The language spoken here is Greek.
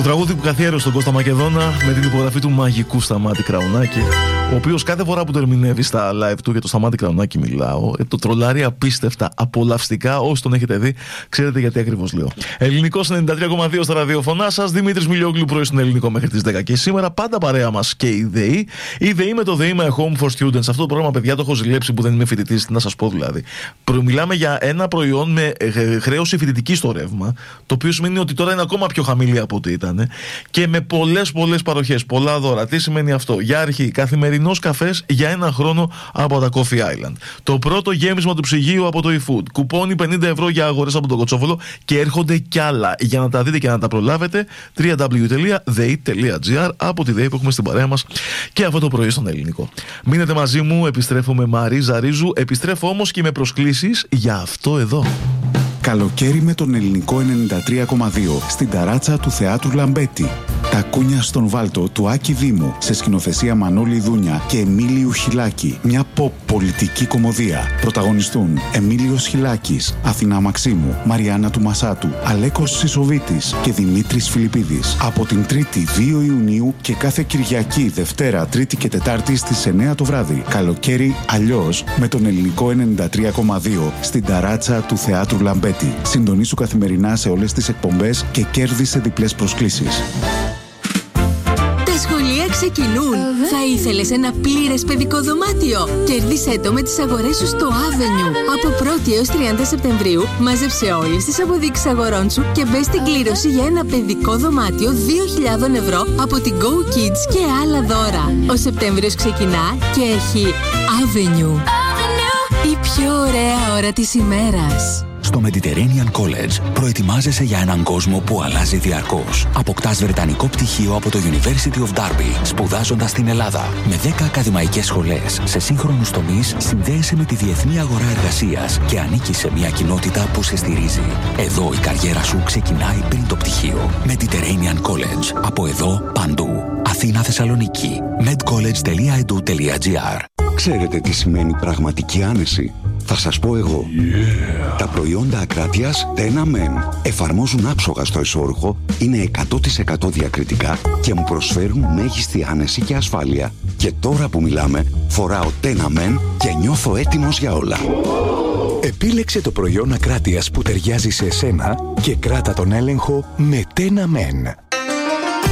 τραγούδι που καθιέρωσε στον Κώστα Μακεδόνα με την υπογραφή του μαγικού Σταμάτη Κραουνάκη, ο οποίος κάθε φορά που το ερμηνεύει στα live του, για το Σταμάτη Κραουνάκη μιλάω, το τρολάρει απίστευτα, απολαυστικά. Όσοι τον έχετε δει, ξέρετε γιατί ακριβώς λέω. Ελληνικός 93,2 στα ραδιοφωνά σας. Δημήτρης Μιλιόγλου, πρωί στον Ελληνικό μέχρι τις 10. Και σήμερα πάντα παρέα μας και η ΔΕΗ. Η ΔΕΗ με το ΔΕΗ με Home for Students. Αυτό το πρόγραμμα, παιδιά, το έχω ζηλέψει που δεν είμαι φοιτητής. Τι να σας πω δηλαδή. Μιλάμε για ένα προϊόν με χρέωση φοιτητική στο ρεύμα, το οποίο σημαίνει ότι τώρα είναι ακόμα πιο χαμηλή από ό,τι ήταν και με πολλές παροχές, πολλά δώρα. Τι σημαίνει αυτό? Για αρχή, καθημερινός καφές για ένα χρόνο από τα Coffee Island. Το πρώτο γέμισμα του ψυγείου από το eFood. Κουπόνι 50 ευρώ για αγορές από τον Κοτσόβολο και έρχονται κι άλλα. Για να τα δείτε και να τα προλάβετε, www.dei.gr. Από τη ΔΕΗ που έχουμε στην παρέα μας και αυτό το πρωί στον Ελληνικό. Μείνετε μαζί μου, επιστρέφω με Μαρίζα Ρίζου. Επιστρέφω όμως και με προσκλήσεις για αυτό εδώ. Καλοκαίρι με τον Ελληνικό 93,2 στην ταράτσα του Θεάτρου Λαμπέτη. Τα κούνια στον Βάλτο του Άκη Δήμου σε σκηνοθεσία Μανώλη Δούνια και Εμίλιου Χιλάκη. Μια pop πολιτική κομμωδία. Πρωταγωνιστούν Εμίλιος Χιλάκης, Αθηνά Μαξίμου, Μαριάννα του Μασάτου, Αλέκος Σισοβίτης και Δημήτρης Φιλιππίδης. Από την 3η 2 Ιουνίου και κάθε Κυριακή, Δευτέρα, Τρίτη και Τετάρτη στις 9 το βράδυ. Καλοκαίρι αλλιώς με τον Ελληνικό 93,2 στην ταράτσα του Θεάτρου Λαμπέτη. Συντονίσου καθημερινά σε όλες τις εκπομπές και κέρδισε διπλές προσκλήσεις. Τα σχολεία ξεκινούν. Θα ήθελες ένα πλήρες παιδικό δωμάτιο? Κέρδισέ το με τις αγορές σου στο Avenue. Από 1η έως 30 Σεπτεμβρίου μάζεψε όλες τις αποδείξεις αγορών σου και μπες στην κλήρωση για ένα παιδικό δωμάτιο 2.000 ευρώ από την Go Kids και άλλα δώρα. Ο Σεπτέμβριος ξεκινά και έχει Avenue. Η πιο ωραία ώρα της ημέρας. Στο Mediterranean College προετοιμάζεσαι για έναν κόσμο που αλλάζει διαρκώς. Αποκτάς βρετανικό πτυχίο από το University of Derby, σπουδάζοντας στην Ελλάδα. Με 10 ακαδημαϊκές σχολές σε σύγχρονους τομείς, συνδέεσαι με τη διεθνή αγορά εργασίας και ανήκεις σε μια κοινότητα που σε στηρίζει. Εδώ η καριέρα σου ξεκινάει πριν το πτυχίο. Mediterranean College. Από εδώ παντού. Αθήνα, Θεσσαλονίκη. medcollege.edu.gr. Ξέρετε τι σημαίνει πραγματική άνεση? Θα σας πω εγώ. Τα προϊόντα Ακράτειας Tena Men εφαρμόζουν άψογα στο εσώρουχο, είναι 100% διακριτικά και μου προσφέρουν μέγιστη άνεση και ασφάλεια. Και τώρα που μιλάμε, φοράω Tena Men και νιώθω έτοιμος για όλα. Επίλεξε το προϊόν Ακράτειας που ταιριάζει σε εσένα και κράτα τον έλεγχο με Tena Men.